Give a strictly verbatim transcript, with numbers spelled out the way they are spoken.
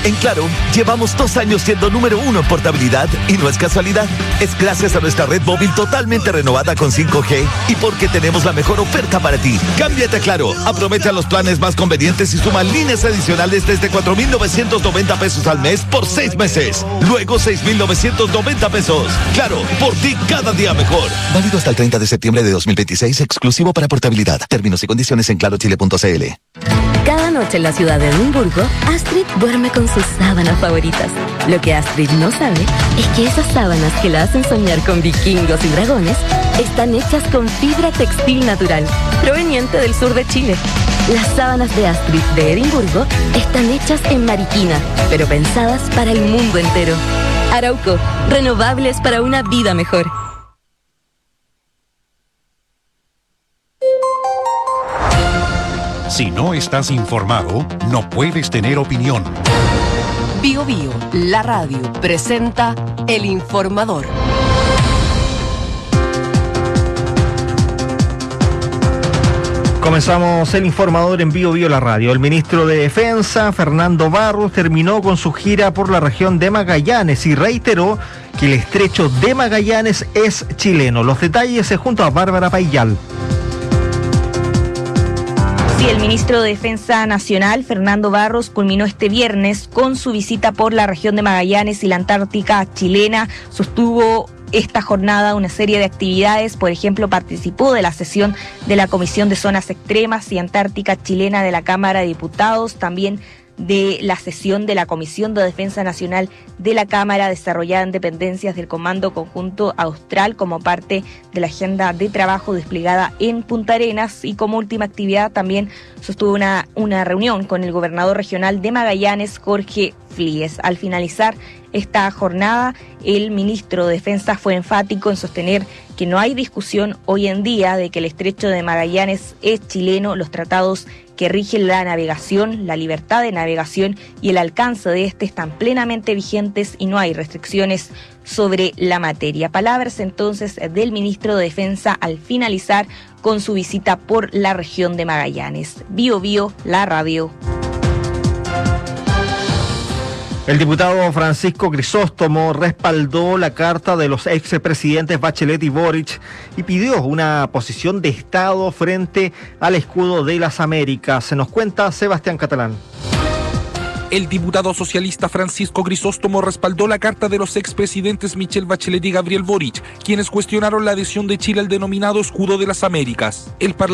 En Claro, llevamos dos años siendo número uno en portabilidad y no es casualidad. Es gracias a nuestra red móvil totalmente renovada con cinco G y porque tenemos la mejor oferta para ti. Cámbiate a Claro, aprovecha los planes más convenientes y suma líneas adicionales desde cuatro mil novecientos noventa pesos al mes por seis meses. Luego seis mil novecientos noventa pesos. Claro, por ti cada día mejor. Válido hasta el treinta de septiembre de dos mil veintiséis, exclusivo para portabilidad. Términos y condiciones en claro chile punto c l. Cada noche en la ciudad de Edimburgo, Astrid duerme con sus sábanas favoritas. Lo que Astrid no sabe es que esas sábanas que la hacen soñar con vikingos y dragones están hechas con fibra textil natural, proveniente del sur de Chile. Las sábanas de Astrid de Edimburgo están hechas en Mariquina, pero pensadas para el mundo entero. Arauco, renovables para una vida mejor. Si no estás informado, no puedes tener opinión. Bio Bio, la radio, presenta El Informador. Comenzamos El Informador en Bio Bio, la radio. El ministro de Defensa, Fernando Barros, terminó con su gira por la región de Magallanes y reiteró que el estrecho de Magallanes es chileno. Los detalles es junto a Bárbara Paillal. Sí, el ministro de Defensa Nacional, Fernando Barros, culminó este viernes con su visita por la región de Magallanes y la Antártica chilena. Sostuvo esta jornada una serie de actividades, por ejemplo, participó de la sesión de la Comisión de Zonas Extremas y Antártica Chilena de la Cámara de Diputados, también de la sesión de la Comisión de Defensa Nacional de la Cámara, desarrollada en dependencias del Comando Conjunto Austral como parte de la agenda de trabajo desplegada en Punta Arenas, y como última actividad también sostuvo una, una reunión con el gobernador regional de Magallanes, Jorge Flies. Al finalizar esta jornada, el ministro de Defensa fue enfático en sostener que no hay discusión hoy en día de que el estrecho de Magallanes es chileno. Los tratados que rigen la navegación, la libertad de navegación y el alcance de este están plenamente vigentes y no hay restricciones sobre la materia. Palabras entonces del ministro de Defensa al finalizar con su visita por la región de Magallanes. Bio Bio, la radio. El diputado Francisco Crisóstomo respaldó la carta de los expresidentes Bachelet y Boric y pidió una posición de Estado frente al escudo de las Américas. Se nos cuenta Sebastián Catalán. El diputado socialista Francisco Crisóstomo respaldó la carta de los expresidentes Michelle Bachelet y Gabriel Boric, quienes cuestionaron la adhesión de Chile al denominado escudo de las Américas. El